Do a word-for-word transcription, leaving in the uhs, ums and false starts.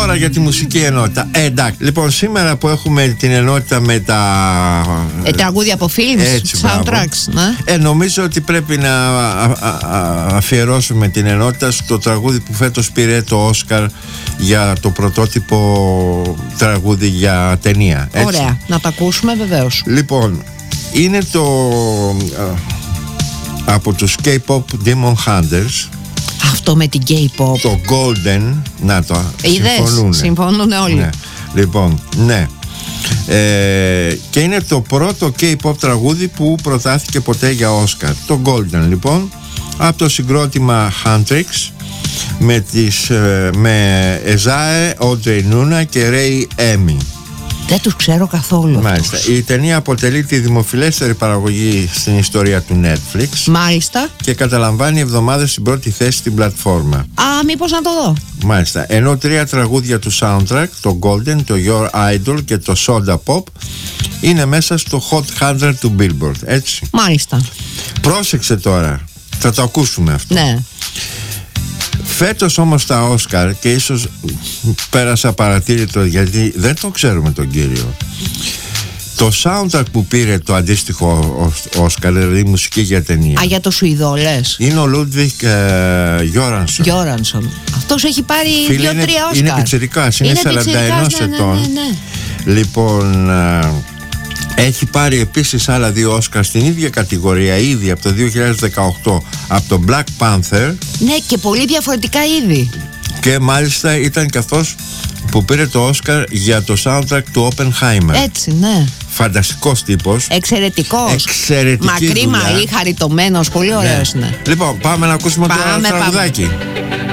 Τώρα για τη μουσική ενότητα. Ε, εντάξει. Λοιπόν, σήμερα που έχουμε την ενότητα με τα ε, τραγούδια από films, έτσι, soundtracks, ναι. ε, νομίζω ότι πρέπει να α, α, α, αφιερώσουμε την ενότητα στο τραγούδι που φέτος πήρε το Όσκαρ για το πρωτότυπο τραγούδι για ταινία. Έτσι. Ωραία, να το ακούσουμε βεβαίως. Λοιπόν, είναι το α, από τους K-pop Demon Hunters. Αυτό με την K-pop. Το Golden, να το συμφωνούν. Συμφωνούν όλοι. Ναι. Λοιπόν, ναι. Ε, και είναι το πρώτο K-pop τραγούδι που προτάθηκε ποτέ για Όσκαρ. Το Golden, λοιπόν, από το συγκρότημα Huntrix με τις με Εζάε, Audrey Nuna και Ray Emi. Δεν τους ξέρω καθόλου. Μάλιστα. Η ταινία αποτελεί τη δημοφιλέστερη παραγωγή στην ιστορία του Netflix. Μάλιστα. Και καταλαμβάνει εβδομάδες στην πρώτη θέση στην πλατφόρμα. Α, μήπως να το δω. Μάλιστα. Ενώ τρία τραγούδια του soundtrack, το Golden, το Your Idol και το Soda Pop, είναι μέσα στο Hot εκατό του Billboard. Έτσι. Μάλιστα. Πρόσεξε τώρα. Θα το ακούσουμε αυτό. Ναι. Φέτος όμως τα Όσκαρ, και ίσως πέρασα παρατήρητο γιατί δεν το ξέρουμε τον κύριο, το soundtrack που πήρε το αντίστοιχο Όσκαρ, δηλαδή μουσική για ταινία. Α, για το Σουηδό λες. Είναι ο Λούντβικ Γιόρανσον. Γιόρανσον. Αυτός έχει πάρει δύο-τρία Όσκαρ. Είναι πιτσιρικάς, είναι, είναι σαράντα ένα ναι, ετών. Ναι, ναι, ναι. Λοιπόν, έχει πάρει επίσης άλλα δύο Όσκαρ στην ίδια κατηγορία ήδη από το δύο χιλιάδες δεκαοκτώ από το Black Panther. Ναι, και πολύ διαφορετικά είδη. Και μάλιστα ήταν καθώς που πήρε το Όσκαρ για το soundtrack του Oppenheimer. Έτσι, ναι. Φανταστικός τύπος. Εξαιρετικός. Εξαιρετική Μακρύ, δουλειά. μαλλί, χαριτωμένος. Πολύ ωραίος, ναι. Ναι. Λοιπόν, πάμε να ακούσουμε πάμε, το τραγουδάκι. πάμε.